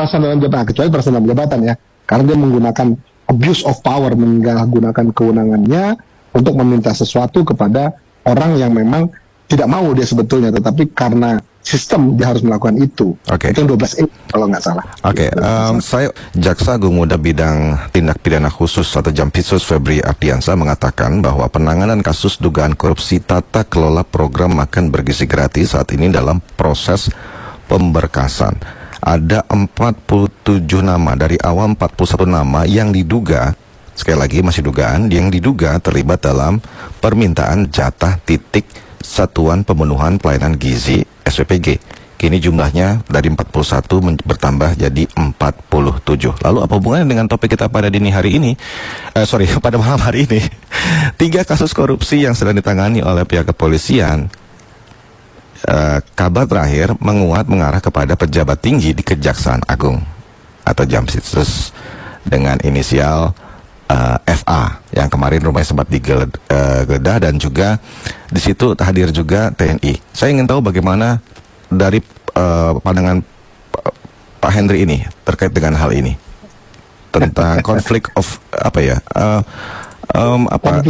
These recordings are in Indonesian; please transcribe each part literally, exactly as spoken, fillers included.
pemerasan dalam jabatan, kecuali pemerasan dalam jabatan ya, karena dia menggunakan abuse of power, menggunakan kewenangannya untuk meminta sesuatu kepada orang yang memang tidak mau dia sebetulnya, tetapi karena sistem dia harus melakukan itu. Oke. Okay. Itu yang dua belas E kalau nggak salah. Oke, okay. um, saya Jaksa Agung Muda Bidang Tindak Pidana Khusus atau Jampitsus Febri Ardiansa mengatakan bahwa penanganan kasus dugaan korupsi tata kelola program makan bergizi gratis saat ini dalam proses pemberkasan. Ada empat puluh tujuh nama dari awal empat puluh satu nama yang diduga, sekali lagi masih dugaan, yang diduga terlibat dalam permintaan jatah titik Satuan Pemenuhan Pelayanan Gizi S P P G. Kini jumlahnya dari empat puluh satu bertambah jadi empat puluh tujuh. Lalu apa hubungannya dengan topik kita pada dini hari ini? Eh, sorry, pada malam hari ini. Tiga kasus korupsi yang sedang ditangani oleh pihak kepolisian. Eh, kabar terakhir menguat mengarah kepada pejabat tinggi di Kejaksaan Agung atau Jampitsus dengan inisial Uh, F A yang kemarin rumahnya sempat digeledah, dan juga di situ hadir juga T N I. Saya ingin tahu bagaimana dari uh, pandangan Pak Henry ini terkait dengan hal ini tentang konflik of apa ya? Uh, um, apa?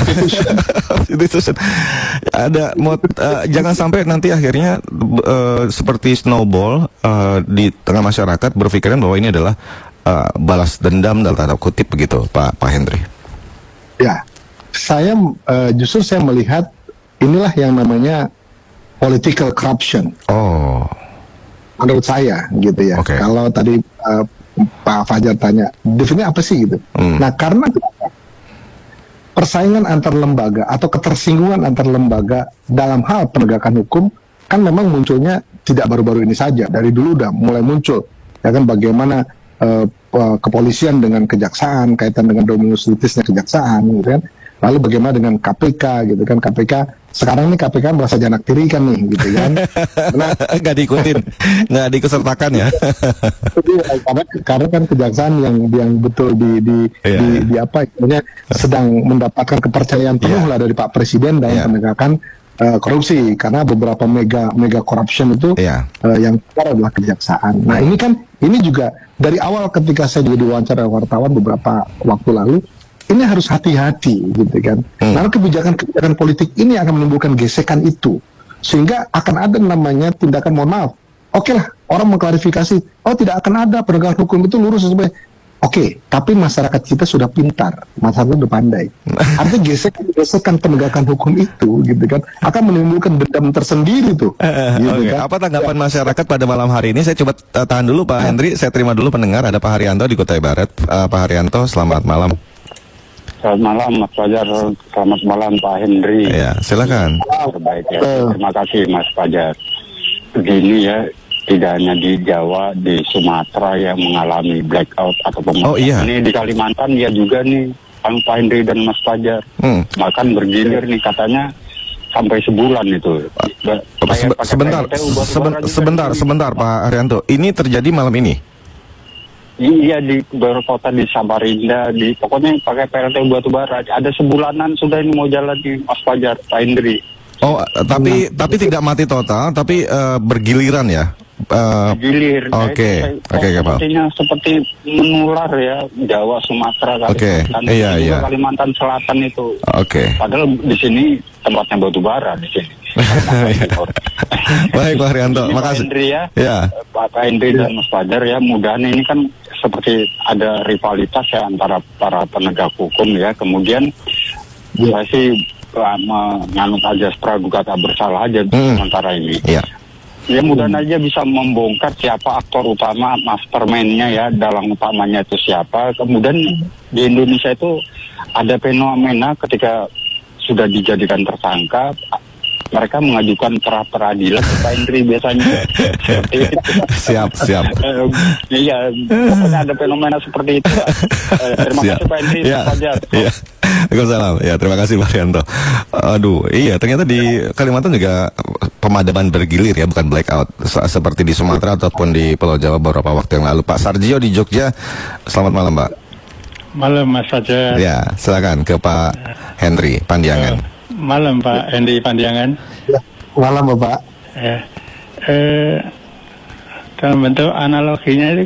Ada mod, uh, jangan sampai nanti akhirnya uh, seperti snowball uh, di tengah masyarakat berpikiran bahwa ini adalah Uh, balas dendam dalam tanda kutip begitu, Pak Pak Henry. Ya, saya uh, justru saya melihat inilah yang namanya political corruption. Oh, menurut saya gitu ya. Okay. Kalau tadi uh, Pak Fajar tanya, definisinya apa sih gitu. Hmm. Nah, karena persaingan antar lembaga atau ketersinggungan antar lembaga dalam hal penegakan hukum kan memang munculnya tidak baru-baru ini saja. Dari dulu udah mulai muncul, ya kan, bagaimana Uh, kepolisian dengan kejaksaan, kaitan dengan dominus litisnya kejaksaan, gitu kan. Lalu bagaimana dengan K P K, gitu kan. K P K, sekarang nih K P K merasa janak tirikan nih, gitu kan. Karena nggak diikutin, nggak diikutsertakan ya. karena, karena kan kejaksaan yang yang betul di di, yeah. di, di apa, istilahnya sedang mendapatkan kepercayaan penuh yeah. lah dari Pak Presiden dalam yeah. penegakan Uh, korupsi, karena beberapa mega mega corruption itu yeah. uh, yang keluar adalah kejaksaan. Nah, ini kan ini juga dari awal ketika saya juga diwawancara wartawan beberapa waktu lalu, ini harus hati-hati gitu kan. Hmm. Karena kebijakan-kebijakan politik ini akan menimbulkan gesekan itu, sehingga akan ada namanya tindakan mohon maaf. Oke lah, orang mengklarifikasi, oh tidak akan ada penegakan hukum itu lurus sesuai. Oke, tapi masyarakat kita sudah pintar, masyarakat sudah pandai. Artinya gesek-gesekan penegakan hukum itu, gitu kan, akan menimbulkan dendam tersendiri tuh. Uh, gitu okay. kan? Apa tanggapan ya. masyarakat pada malam hari ini? Saya coba tahan dulu Pak Henry, saya terima dulu pendengar. Ada Pak Haryanto di Kutai Barat. Uh, Pak Haryanto, selamat malam. Selamat malam Mas Fajar, selamat malam Pak Henry. Ya, silakan. Terbaik ya. Uh. Terima kasih Mas Fajar. Begini ya. Tidak hanya di Jawa, di Sumatera yang mengalami blackout atau pemadaman. Oh iya. Ini di Kalimantan ya juga nih, Pak Henry dan Mas Fajar. Hmm. Bahkan bergilir nih katanya sampai sebulan itu. Ba Sebe sebentar, seben sebentar, sebentar Pak Haryanto. Ini terjadi malam ini? Iya, di beberapa kota di Samarinda, di pokoknya pakai P L T batubara. Ada sebulanan sudah ini mau jalan nih Mas Fajar, Pak Henry. Oh, tapi nah, tapi tidak mati total, tapi uh, bergiliran ya? Uh, Gilir. Oke, oke, Pak. Sepertinya seperti menular ya, Jawa, Sumatera, Kalimantan, okay. iya, iya. Kalimantan Selatan itu. Oke. Okay. Padahal di sini tempatnya batu bara di sini. Baik Pak Haryanto, makasih. Pak Henry ya, ya. Pak Henry dan Mas Fajar ya, mudahan ini kan seperti ada rivalitas ya antara para penegak hukum ya. Kemudian saya sih menganut ajas praduga tak bersalah aja hmm. sementara ini. Iya. Ya mudah aja bisa membongkar siapa aktor utama, mastermind-nya ya, dalang utamanya itu siapa. Kemudian di Indonesia itu ada fenomena ketika sudah dijadikan tersangka, mereka mengajukan pra peradilan ke Pak Henry biasanya. Seperti itu. Siap, siap. Iya, pokoknya ada fenomena seperti itu. Uh, terima siap. kasih Pak Henry, ya. Pak Fajar. Ya. Waalaikumsalam. Ya, terima kasih Pak Haryanto. Aduh, iya ternyata di Kalimantan juga pemadaman bergilir ya, bukan blackout seperti di Sumatera ataupun di Pulau Jawa beberapa waktu yang lalu. Pak Sarjio di Jogja, selamat malam Pak. Malam Mas Fajar. Ya, silakan ke Pak Henry Pandiangan. Uh, malam Pak Henry Pandiangan. Ya, malam Bapak. Ya. Eh, dalam bentuk analoginya itu